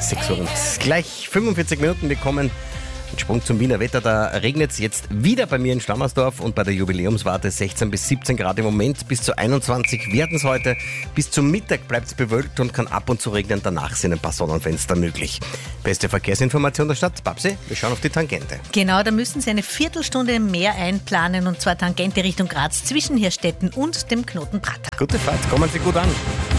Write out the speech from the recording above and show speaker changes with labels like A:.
A: 6 Uhr und gleich 45 Minuten. Wir kommen einen Sprung zum Wiener Wetter. Da regnet es jetzt wieder bei mir in Stammersdorf und bei der Jubiläumswarte 16 bis 17 Grad im Moment. Bis zu 21 werden es heute. Bis zum Mittag bleibt es bewölkt und kann ab und zu regnen. Danach sind ein paar Sonnenfenster möglich. Beste Verkehrsinformation der Stadt. Babsi, wir schauen auf die Tangente.
B: Genau, da müssen Sie eine Viertelstunde mehr einplanen, und zwar Tangente Richtung Graz zwischen Hirstetten und dem Knoten Prater.
A: Gute Fahrt, kommen Sie gut an.